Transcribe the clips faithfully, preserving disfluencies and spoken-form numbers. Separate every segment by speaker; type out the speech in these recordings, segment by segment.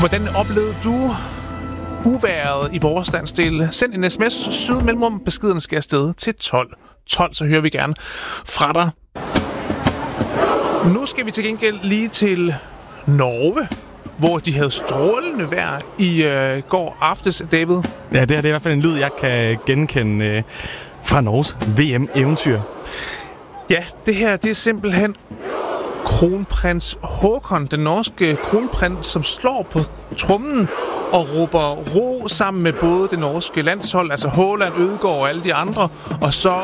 Speaker 1: Hvordan oplevede du uværet i vores landsdel? Send en sms, syd mellemrum, beskeden skal afsted til tolv tolv, så hører vi gerne fra dig. Nu skal vi til gengæld lige til Norge, hvor de havde strålende vejr i øh, går aftes, David.
Speaker 2: Ja, det, her, det er i hvert fald en lyd, jeg kan genkende øh, fra Norges V M-eventyr.
Speaker 1: Ja, det her det er simpelthen kronprins Håkon, den norske kronprins, som slår på trommen og råber ro sammen med både det norske landshold, altså Haaland, Ødegaard og alle de andre, og så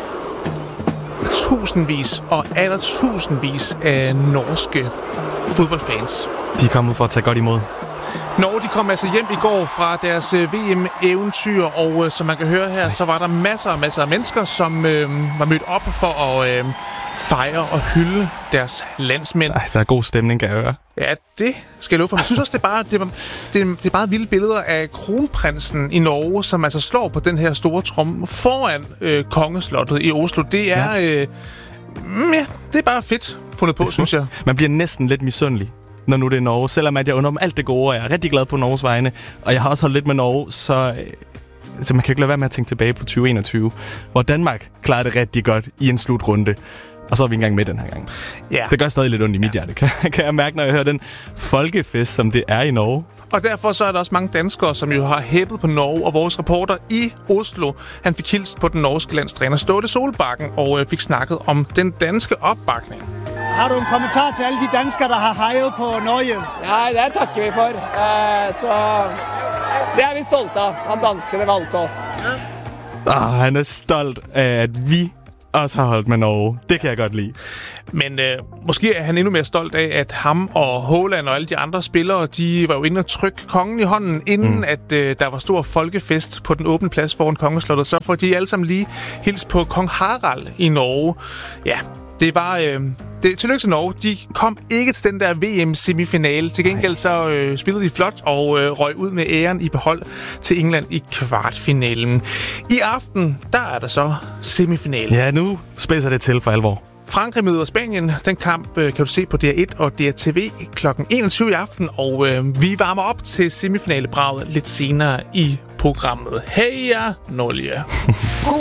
Speaker 1: tusindvis og atter tusindvis af norske fodboldfans.
Speaker 2: De er kommet for at tage godt imod.
Speaker 1: Norge, de kom altså hjem i går fra deres V M-eventyr, og øh, som man kan høre her, så var der masser og masser af mennesker, som øh, var mødt op for at øh, fejre og hylde deres landsmænd.
Speaker 2: Ej, der er god stemning, kan jeg høre.
Speaker 1: Ja, det skal jeg love for. Jeg synes også, det er bare, det er, det er, det er bare vilde billeder af kronprinsen i Norge, som altså slår på den her store tromme foran øh, kongeslottet i Oslo. Det er,
Speaker 2: ja.
Speaker 1: Øh, ja, det er bare fedt fundet på, synes jeg.
Speaker 2: Man bliver næsten lidt misundelig, når nu det er Norge. Selvom at jeg under dem alt det gode, og jeg er rigtig glad på Norges vegne, og jeg har også holdt lidt med Norge, så, så man kan ikke lade være med at tænke tilbage på tyve enogtyve, hvor Danmark klarede det rigtig godt i en slutrunde. Og så er vi ikke engang med den her gang.
Speaker 1: Ja.
Speaker 2: Det gør stadig lidt ondt i mit hjerte, kan, kan jeg mærke, når jeg hører den folkefest, som det er i Norge.
Speaker 1: Og derfor så er der også mange danskere, som jo har hæppet på Norge, og vores reporter i Oslo, han fik hilst på den norske landstræner Ståle Solbakken og øh, fik snakket om den danske opbakning.
Speaker 3: Har du en kommentar til alle de danskere, der har hejet på Norge?
Speaker 4: Nej, det takker vi for. Uh, så det er vi stolte af, at danskerne valgte os.
Speaker 2: Ah, han er stolt af, at vi også har holdt med Norge. Det kan jeg godt lide.
Speaker 1: Men øh, måske er han endnu mere stolt af, at ham og Haaland og alle de andre spillere, de var jo inde og trykke kongen i hånden, inden mm. at øh, der var stor folkefest på den åbne plads foran kongeslottet. Så får de alle sammen lige hils på kong Harald i Norge. Ja, det var... Øh, det, tillykke til Norge. De kom ikke til den der V M-semifinale. Til gengæld så øh, spillede de flot og øh, røg ud med æren i behold til England i kvartfinalen. I aften, der er der så semifinale.
Speaker 2: Ja, nu spidser det til for alvor.
Speaker 1: Frankrig møder Spanien. Den kamp øh, kan du se på D R et og D R T V klokken enogtyve i aften. Og øh, vi varmer op til semifinalebraget lidt senere i programmet. Heja Norge!